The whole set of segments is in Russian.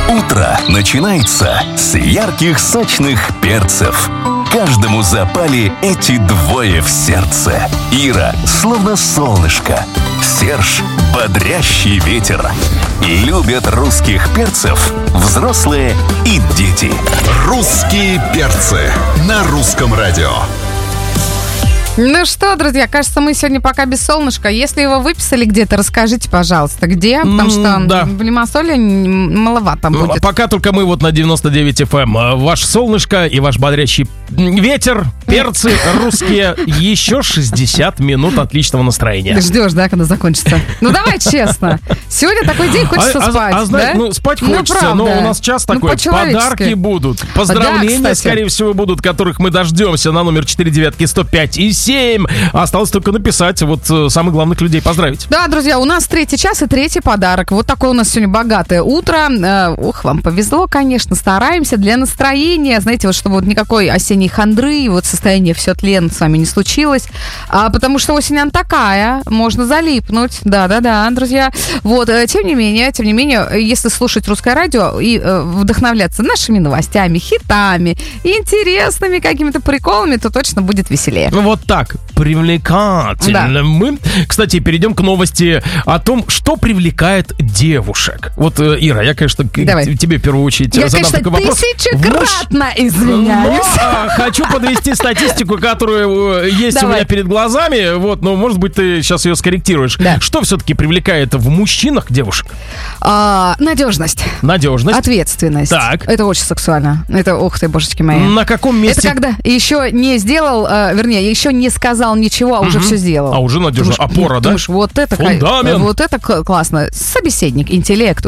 Утро начинается с ярких сочных перцев. Каждому запали эти двое в сердце. Ира словно солнышко, Серж бодрящий ветер. Любят русских перцев взрослые и дети. Русские перцы на русском радио. Ну что, друзья, кажется, мы сегодня пока без солнышка. Если его выписали где-то, расскажите, пожалуйста, где, потому что да. в Лимассоле маловато будет. Пока только мы вот на 99 FM. Ваше солнышко и ваш бодрящий ветер, перцы русские. Еще 60 минут отличного настроения. Ты ждешь, да, когда закончится? Ну давай честно. Сегодня такой день, хочется спать, да? Ну, спать хочется, но у нас час такой. Подарки будут. Поздравления, да, скорее всего, будут, которых мы дождемся на номер 499 и 7. Осталось только написать, вот самых главных людей поздравить. Да, друзья, у нас 3-й час и 3-й подарок. Вот такое у нас сегодня богатое утро. Вам повезло, конечно, стараемся для настроения. Знаете, вот чтобы вот никакой осенней хандры, вот состояние все тлен с вами не случилось. Потому что осень она такая, можно залипнуть. Да, друзья. Вот, тем не менее, если слушать русское радио и вдохновляться нашими новостями, хитами, интересными какими-то приколами, то точно будет веселее. Вот так, привлекательно. Да. Мы, кстати, перейдем к новости о том, что привлекает девушек. Вот, Ира, я, конечно, тебе в первую очередь задам такой вопрос. Я, конечно, тысячекратно извиняюсь. Хочу подвести статистику, которая есть у меня перед глазами. Вот, но, может быть, ты сейчас ее скорректируешь. Да. Что все-таки привлекает в мужчинах девушек? Надежность. Ответственность. Так. Это очень сексуально. Это, ух ты, божечки мои. На каком месте? Это когда еще не сделал, еще не сказал ничего, а уже все сделал. А уже надежно. Опора, да? Вот это фундамент. Вот это классно. Собеседник, интеллект.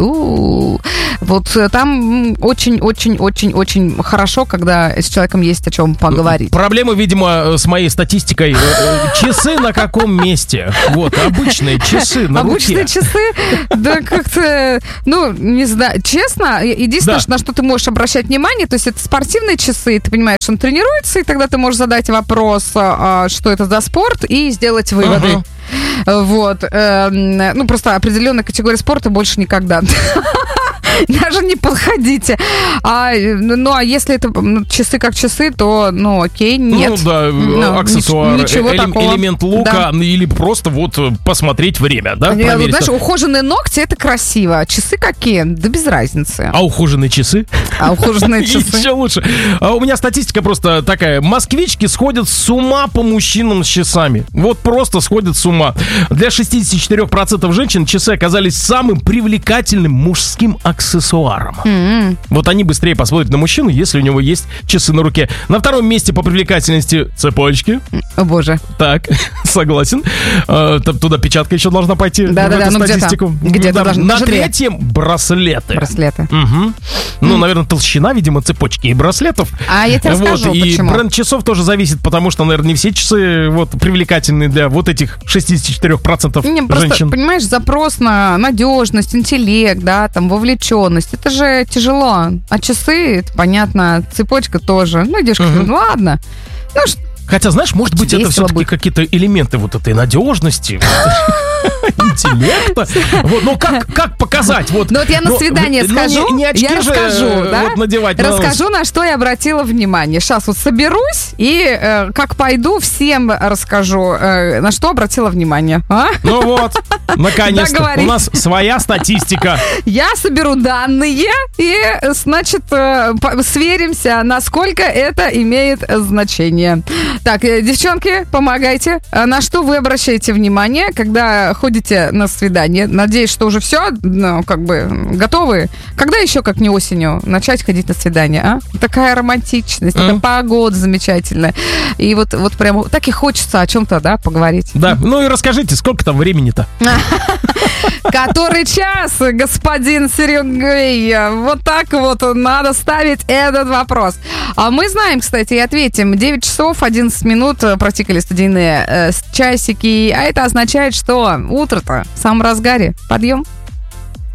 Вот там очень-очень-очень-очень хорошо, когда с человеком есть о чем поговорить. Проблема, видимо, с моей статистикой. Часы на каком месте? Вот, обычные часы на руке. Обычные часы? Да как-то, не знаю. Честно, единственное, на что ты можешь обращать внимание, то есть это спортивные часы, ты понимаешь, он тренируется, и тогда ты можешь задать вопрос, что это за спорт, и сделать выводы. Вот. Просто определенная категория спорта больше никогда. Даже не подходите. А если это часы как часы, то, окей, нет. Аксессуар, ничего такого. Элемент лука, или просто вот посмотреть время, да? Знаешь, ухоженные ногти, это красиво. Часы какие? Да без разницы. А ухоженные часы? Еще лучше. У меня статистика просто такая. Москвички сходят с ума по мужчинам с часами. Вот просто сходят с ума. Для 64% женщин часы оказались самым привлекательным мужским аксессуаром. Вот они быстрее посмотрят на мужчину, если у него есть часы на руке. На втором месте по привлекательности цепочки. О боже. Так, согласен. Туда печатка еще должна пойти. Да, статистику. Где-то должна. На третьем браслеты. Угу. Наверное, толщина, видимо, цепочки и браслетов. А я тебе расскажу, и почему. Бренд часов тоже зависит, потому что, наверное, не все часы привлекательны для вот этих 64% женщин. Просто, понимаешь, запрос на надежность, интеллект, да, там, вовлеченность. Это же тяжело. А часы, это понятно, цепочка тоже. Девушка, ладно. Хотя, знаешь, может быть, это все-таки какие-то элементы вот этой надежности, интеллекта. Но как показать? Вот я на свидание скажу, я расскажу, да? Расскажу, на что я обратила внимание. Сейчас вот соберусь и как пойду, всем расскажу, на что обратила внимание. Ну вот, наконец-то. У нас своя статистика. Я соберу данные и, значит, сверимся, насколько это имеет значение. Так, девчонки, помогайте. На что вы обращаете внимание, когда ходите на свидание? Надеюсь, что уже все, готовы. Когда еще, как не осенью, начать ходить на свидание, а? Такая романтичность, такая погода замечательная. И вот прям так и хочется о чем-то, да, поговорить. Да, и расскажите, сколько там времени-то? Который час, господин Сергей? Вот так вот надо ставить этот вопрос. А мы знаем, кстати, и ответим. 9 часов 11 минут протикали студийные часики. А это означает, что утро-то в самом разгаре. Подъем.